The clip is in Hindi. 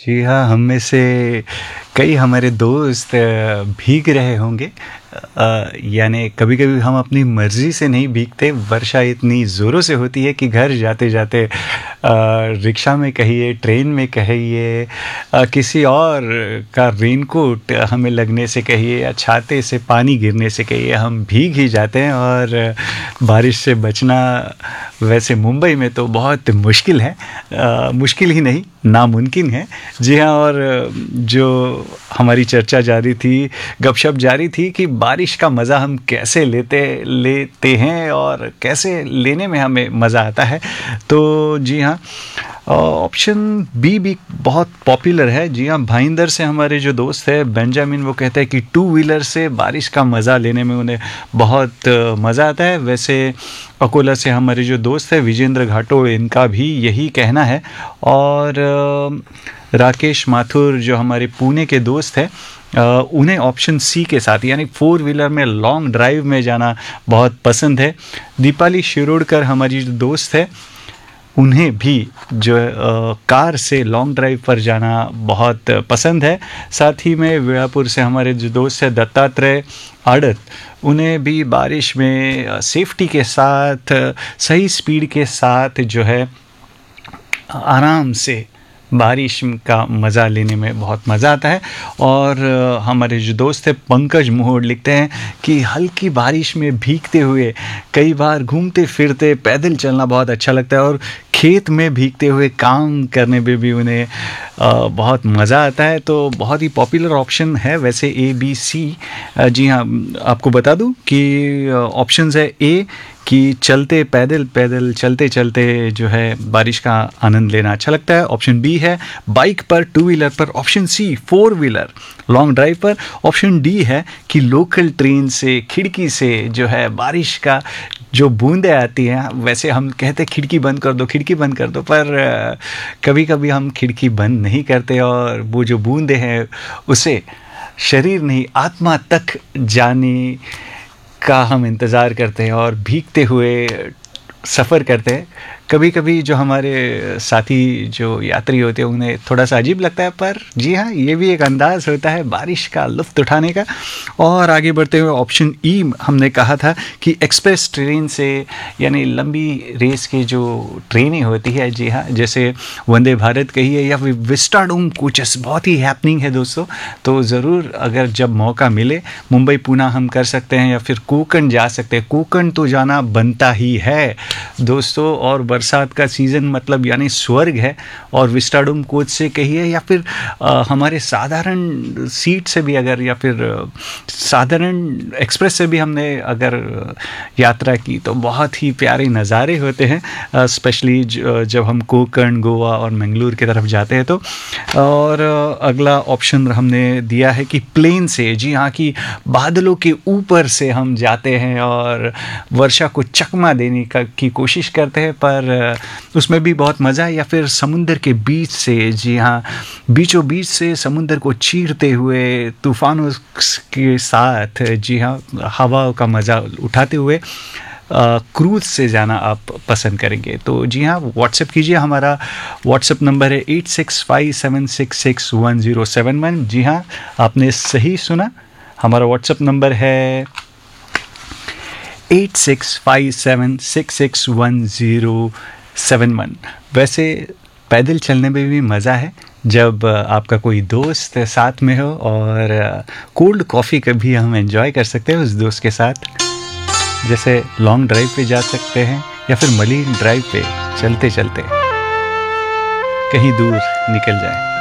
जी हाँ, हम में से कई हमारे दोस्त भीग रहे होंगे। यानी कभी-कभी हम अपनी मर्ज़ी से नहीं भीगते, वर्षा इतनी ज़ोरों से होती है कि घर जाते-जाते रिक्शा में कहिए, ट्रेन में कहिए, किसी और का रेनकोट हमें लगने से कहिए या छाते से पानी गिरने से कहिए, हम भीग ही जाते हैं। और बारिश से बचना वैसे मुंबई में तो बहुत मुश्किल है, मुश्किल ही नहीं, नामुमकिन है। जी हाँ, और जो हमारी चर्चा जारी थी, गपशप जारी थी कि बारिश का मज़ा हम कैसे लेते हैं और कैसे लेने में हमें मज़ा आता है। तो जी हाँ, ऑप्शन बी भी बहुत पॉपुलर है। जी हाँ, भाईंदर से हमारे जो दोस्त है बेंजामिन, वो कहते हैं कि टू व्हीलर से बारिश का मज़ा लेने में उन्हें बहुत मज़ा आता है। वैसे अकोला से हमारे जो दोस्त है विजेंद्र घाटोड़, इनका भी यही कहना है। और राकेश माथुर जो हमारे पुणे के दोस्त हैं, उन्हें ऑप्शन सी के साथ यानी फोर व्हीलर में लॉन्ग ड्राइव में जाना बहुत पसंद है। दीपाली शिरोडकर हमारी जो दोस्त है, उन्हें भी जो कार से लॉन्ग ड्राइव पर जाना बहुत पसंद है। साथ ही में वेड़ापुर से हमारे जो दोस्त हैं दत्तात्रेय आड़त, उन्हें भी बारिश में सेफ्टी के साथ, सही स्पीड के साथ जो है आराम से बारिश का मज़ा लेने में बहुत मज़ा आता है। और हमारे जो दोस्त हैं पंकज मोहड़ लिखते हैं कि हल्की बारिश में भीगते हुए कई बार घूमते फिरते पैदल चलना बहुत अच्छा लगता है, और खेत में भीगते हुए काम करने में भी उन्हें बहुत मज़ा आता है। तो बहुत ही पॉपुलर ऑप्शन है वैसे ए बी सी। जी हाँ, आपको बता दूं कि ऑप्शंस है ए कि चलते पैदल चलते चलते जो है बारिश का आनंद लेना अच्छा लगता है। ऑप्शन बी है बाइक पर, टू व्हीलर पर। Option C four wheeler long drive पर। ऑप्शन डी है कि लोकल ट्रेन से, खिड़की से जो है बारिश का जो बूंदें आती हैं, वैसे हम कहते हैं खिड़की बंद कर दो, खिड़की बंद कर दो, पर कभी कभी हम खिड़की बंद नहीं करते और वो जो बूंदें हैं उसे शरीर नहीं आत्मा तक जाने का हम इंतज़ार करते हैं और भीगते हुए सफ़र करते हैं। कभी कभी जो हमारे साथी जो यात्री होते हैं उन्हें थोड़ा सा अजीब लगता है, पर जी हाँ, ये भी एक अंदाज़ होता है बारिश का लुत्फ़ उठाने का। और आगे बढ़ते हुए ऑप्शन ई हमने कहा था कि एक्सप्रेस ट्रेन से, यानी लंबी रेस की जो ट्रेनें होती है, जी हाँ, जैसे वंदे भारत कही है या फिर विस्टाडोम कोचेस, बहुत ही हैपनिंग है दोस्तों। तो ज़रूर अगर जब मौका मिले मुंबई पुणे हम कर सकते हैं या फिर कोकण जा सकते हैं। कोकण तो जाना बनता ही है दोस्तों, और बरसात का सीज़न मतलब यानी स्वर्ग है। और विस्टाडोम कोच से कहिए या फिर हमारे साधारण सीट से भी अगर, या फिर साधारण एक्सप्रेस से भी हमने अगर यात्रा की तो बहुत ही प्यारे नज़ारे होते हैं, स्पेशली जब हम कोकण, गोवा और मंगलूर की तरफ जाते हैं तो। और अगला ऑप्शन हमने दिया है कि प्लेन से, जी हाँ, कि बादलों के ऊपर से हम जाते हैं और वर्षा को चकमा देने की कोशिश करते हैं, पर उसमें भी बहुत मज़ा है। या फिर समुंदर के बीच से, जी हाँ, बीचों बीच से समुंदर को चीरते हुए तूफानों के साथ, जी हाँ, हवा का मज़ा उठाते हुए क्रूज़ से जाना आप पसंद करेंगे। तो जी हाँ, व्हाट्सएप कीजिए। हमारा व्हाट्सएप नंबर है 8657661071। जी हाँ, आपने सही सुना, हमारा व्हाट्सएप नंबर है 8657661071। वैसे पैदल चलने में भी मज़ा है जब आपका कोई दोस्त साथ में हो, और कोल्ड कॉफ़ी कभी हम एंजॉय कर सकते हैं उस दोस्त के साथ। जैसे लॉन्ग ड्राइव पे जा सकते हैं या फिर मरीन ड्राइव पे चलते चलते कहीं दूर निकल जाए।